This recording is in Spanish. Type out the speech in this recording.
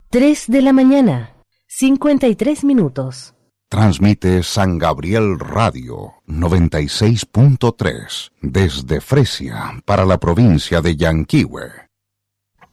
3 de la mañana, 53 minutos. Transmite San Gabriel Radio 96.3 desde Fresia para la provincia de Yanquihue.